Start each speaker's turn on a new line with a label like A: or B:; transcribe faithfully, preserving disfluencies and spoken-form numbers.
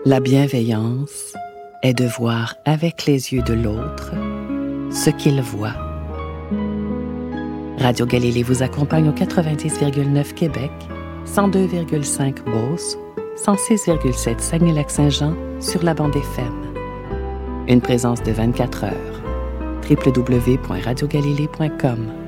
A: La bienveillance est de voir avec les yeux de l'autre ce qu'il voit. Radio Galilée vous accompagne au quatre-vingt-dix virgule neuf Québec, cent deux virgule cinq Beauce, cent six virgule sept Saguenay-Lac-Saint-Jean sur la bande F M. Une présence de vingt-quatre heures. w w w point radio galilée point com